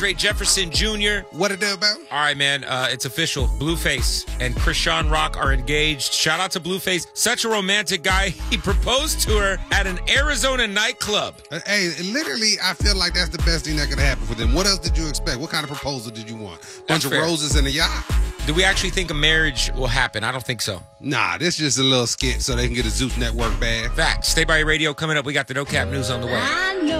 Great Jefferson Jr. What it do, about? All right, man. It's official. Blueface and Krishan Rock are engaged. Shout out to Blueface. Such a romantic guy. He proposed to her at an Arizona nightclub. Hey, literally, I feel like that's the best thing that could happen for them. What else did you expect? What kind of proposal did you want? Bunch of roses in a yacht? Do we actually think a marriage will happen? I don't think so. Nah, this is just a little skit so they can get a Zeus Network bag. Facts. Stay by your radio. Coming up, we got the No Cap News on the way.